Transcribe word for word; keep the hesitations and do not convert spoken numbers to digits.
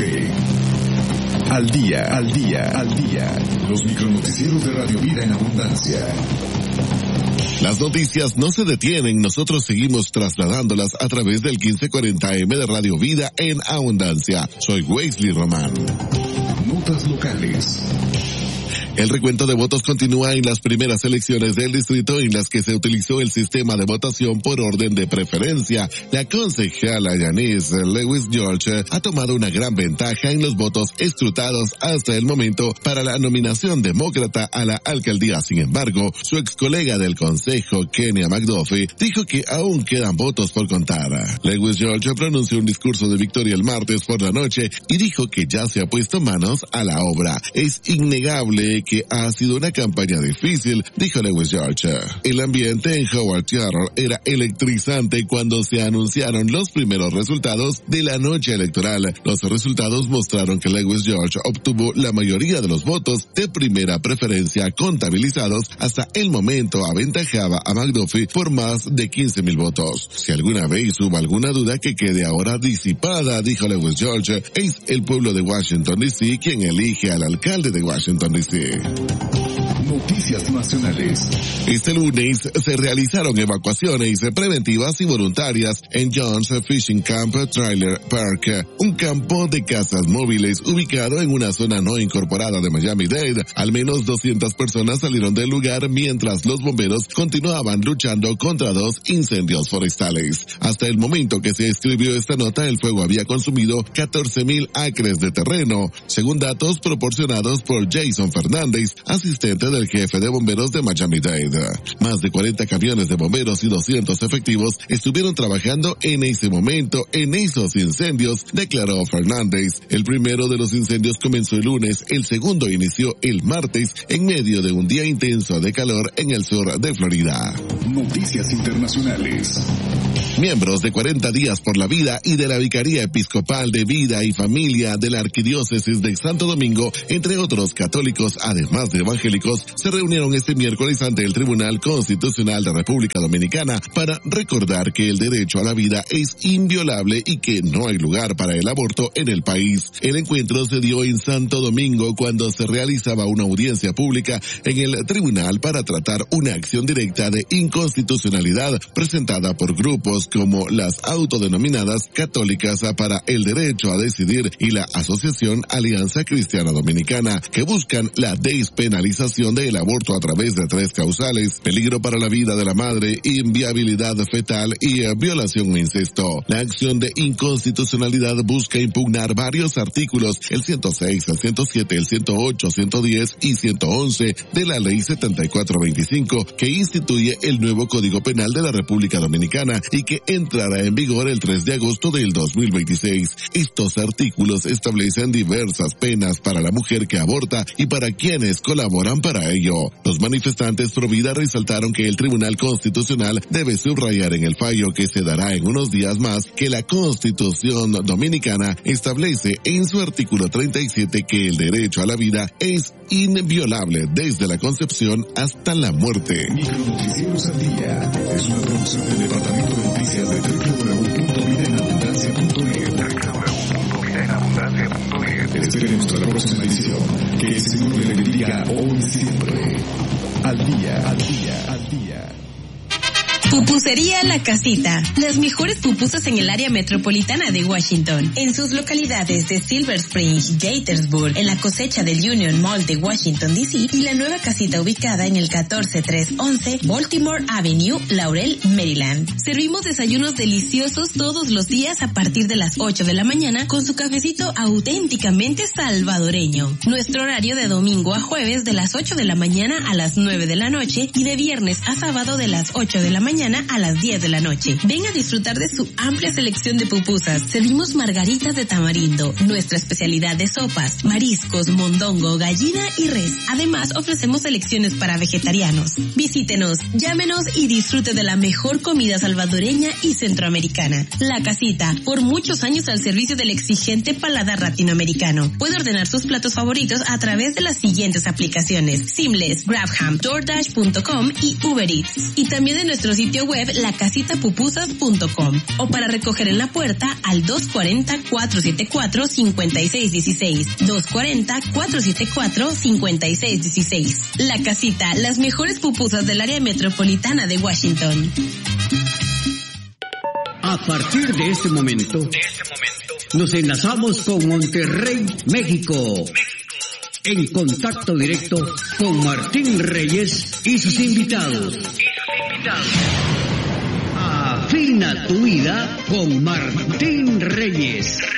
F. Al día, al día, al día. Los micronoticieros de Radio Vida en Abundancia. Las noticias no se detienen, nosotros seguimos trasladándolas a través del quince cuarenta eme de Radio Vida en Abundancia. Soy Wesley Román. Notas locales. El recuento de votos continúa en las primeras elecciones del distrito en las que se utilizó el sistema de votación por orden de preferencia. La concejala Janice Lewis George ha tomado una gran ventaja en los votos escrutados hasta el momento para la nominación demócrata a la alcaldía. Sin embargo, su ex colega del consejo, Kenia McDuffie, dijo que aún quedan votos por contar. Lewis George pronunció un discurso de victoria el martes por la noche y dijo que ya se ha puesto manos a la obra. Es innegable que ha sido una campaña difícil, dijo Lewis George. El ambiente en Howard Theater era electrizante cuando se anunciaron los primeros resultados de la noche electoral. Los resultados mostraron que Lewis George obtuvo la mayoría de los votos de primera preferencia contabilizados. Hasta el momento aventajaba a McDuffie por más de quince mil votos. Si alguna vez hubo alguna duda, que quede ahora disipada, dijo Lewis George. Es el pueblo de Washington D C quien elige al alcalde de Washington D C. Noticias nacionales. Este lunes se realizaron evacuaciones preventivas y voluntarias en Jones Fishing Camp Trailer Park, un campo de casas móviles ubicado en una zona no incorporada de Miami-Dade. Al menos doscientas personas salieron del lugar mientras los bomberos continuaban luchando contra dos incendios forestales. Hasta el momento que se escribió esta nota, el fuego había consumido catorce mil acres de terreno, según datos proporcionados por Jason Fernández, asistente del jefe de bomberos de Miami-Dade. Más de cuarenta camiones de bomberos y doscientos efectivos estuvieron trabajando en ese momento en esos incendios, declaró Fernández. El primero de los incendios comenzó el lunes, el segundo inició el martes en medio de un día intenso de calor en el sur de Florida. Noticias internacionales. Miembros de cuarenta días por la vida y de la Vicaría Episcopal de Vida y Familia de la Arquidiócesis de Santo Domingo, entre otros católicos, además de evangélicos, se reunieron este miércoles ante el Tribunal Constitucional de República Dominicana para recordar que el derecho a la vida es inviolable y que no hay lugar para el aborto en el país. El encuentro se dio en Santo Domingo cuando se realizaba una audiencia pública en el tribunal para tratar una acción directa de inconstitucionalidad presentada por grupos como las autodenominadas Católicas para el Derecho a Decidir y la Asociación Alianza Cristiana Dominicana, que buscan la despenalización del aborto a través de tres causales: peligro para la vida de la madre, inviabilidad fetal y eh, violación o incesto. La acción de inconstitucionalidad busca impugnar varios artículos, el ciento seis, el ciento siete, el ciento ocho, ciento diez y ciento once de la Ley setenta y cuatro veinticinco, que instituye el nuevo Código Penal de la República Dominicana y que entrará en vigor el tres de agosto del dos mil veintiséis. Estos artículos establecen diversas penas para la mujer que aborta y para quienes colaboran para ello. Los manifestantes pro vida resaltaron que el Tribunal Constitucional debe subrayar en el fallo que se dará en unos días más que la Constitución Dominicana establece en su artículo treinta y siete que el derecho a la vida es inviolable desde la concepción hasta la muerte. Micronoticieros al día es una producción del Departamento de Noticias de doble u doble u doble u punto vida en abundancia punto net. doble u doble u doble u punto vida en abundancia punto net. Esperemos hasta la próxima edición. Que el Señor le bendiga hoy y siempre. Al día, al día, al día. Pupusería La Casita. Las mejores pupusas en el área metropolitana de Washington. En sus localidades de Silver Spring, Gaithersburg, en la cosecha del Union Mall de Washington D C y la nueva casita ubicada en el catorce trescientos once Baltimore Avenue, Laurel, Maryland. Servimos desayunos deliciosos todos los días a partir de las ocho de la mañana con su cafecito auténticamente salvadoreño. Nuestro horario de domingo a jueves de las ocho de la mañana a las nueve de la noche y de viernes a sábado de las ocho de la mañana a las diez de la noche. Ven a disfrutar de su amplia selección de pupusas. Servimos margaritas de tamarindo, nuestra especialidad de sopas, mariscos, mondongo, gallina y res. Además, ofrecemos selecciones para vegetarianos. Visítenos, llámenos y disfrute de la mejor comida salvadoreña y centroamericana. La Casita, por muchos años al servicio del exigente paladar latinoamericano. Puede ordenar sus platos favoritos a través de las siguientes aplicaciones: Seamless, Grabham, DoorDash punto com y Uber Eats. Y también de nuestro sitio web web la casita pupusas punto com o para recoger en la puerta al dos cuatro cero, cuatro siete cuatro, cinco seis uno seis, dos cuatro cero, cuatro siete cuatro, cinco seis uno seis. La Casita, las mejores pupusas del área metropolitana de Washington. A partir de este momento, de este momento nos enlazamos con Monterrey, México. En contacto directo con Martín Reyes y sus invitados. Afina tu vida con Martín Reyes.